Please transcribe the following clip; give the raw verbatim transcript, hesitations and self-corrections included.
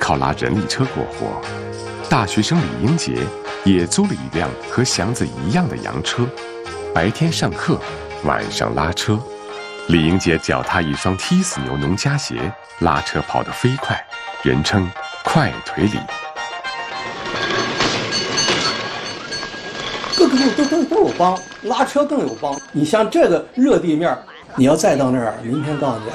靠拉人力车过活。大学生李英杰也租了一辆和祥子一样的洋车，白天上课，晚上拉车。李英杰脚踏一双踢死牛农家鞋，拉车跑得飞快，人称快腿李。 各个都都都有帮，拉车更有帮。你像这个热地面，你要再到那儿，明天告诉你，